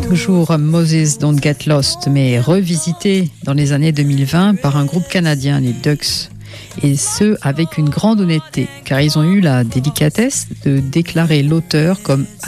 toujours Moses Don't Get Lost, mais revisité dans les années 2020 par un groupe canadien, les Ducks. Et ce, avec une grande honnêteté, car ils ont eu la délicatesse de déclarer l'auteur comme